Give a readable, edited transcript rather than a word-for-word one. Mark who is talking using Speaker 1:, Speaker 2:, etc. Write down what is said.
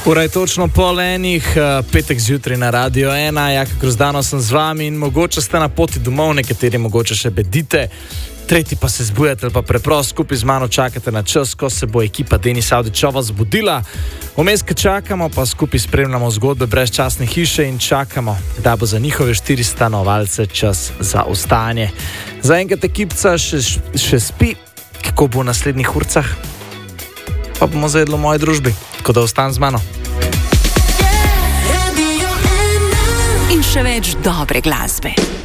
Speaker 1: Ura je točno pol enih, petek zjutraj na Radio 1, Jaka Grozdano sem z vami in mogoče ste na poti domov, nekateri mogoče še bedite, tretji pa se zbujate ali pa preprosto skupaj z mano čakate na čas, ko se bo ekipa Denisa Avdićova zbudila. Vmes, ko čakamo, pa skupaj spremljamo zgodbe brezčasne hiše in čakamo, da bo za njihove 4 stanovalce čas za ostajanje. Zaenkrat ekipca še spi, kako bo v naslednjih urcah, pa bomo zajedli v moji družbi, tako da ostan z mano.
Speaker 2: In še več dobre glasbe.